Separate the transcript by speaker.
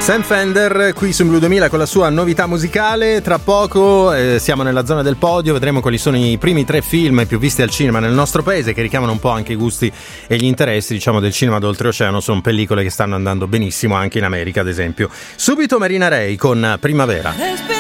Speaker 1: Sam Fender qui su Blue 2000 con la sua novità musicale. Tra poco siamo nella zona del podio, vedremo quali sono i primi 3 film più visti al cinema nel nostro paese, che richiamano un po' anche i gusti e gli interessi, diciamo, del cinema d'oltreoceano. Sono pellicole che stanno andando benissimo anche in America, ad esempio. Subito Marina Ray con Primavera.